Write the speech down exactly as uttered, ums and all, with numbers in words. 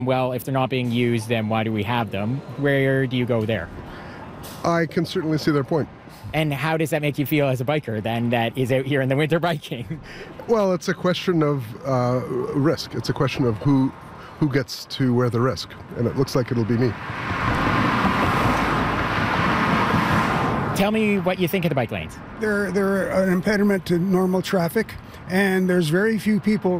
Well, if they're not being used, then why do we have them? Where do you go there? I can certainly see their point. And how does that make you feel as a biker then that is out here in the winter biking? Well, it's a question of uh, risk. It's a question of who who gets to wear the risk, and it looks like it'll be me. Tell me what you think of the bike lanes. They're, they're an impediment to normal traffic, and there's very few people